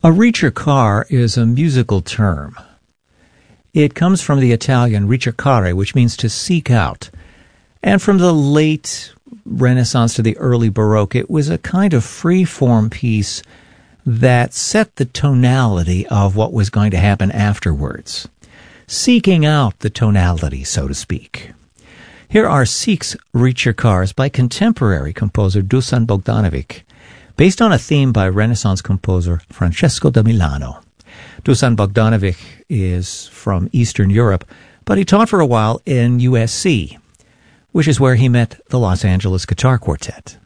A ricercar is a musical term. It comes from the Italian ricercare, which means to seek out. And from the late Renaissance to the early Baroque, it was a kind of free-form piece that set the tonality of what was going to happen afterwards. Seeking out the tonality, so to speak. Here are six ricercars by contemporary composer Dusan Bogdanovic, based on a theme by Renaissance composer Francesco da Milano. Dusan Bogdanovic is from Eastern Europe, but he taught for a while in USC, which is where he met the Los Angeles Guitar Quartet.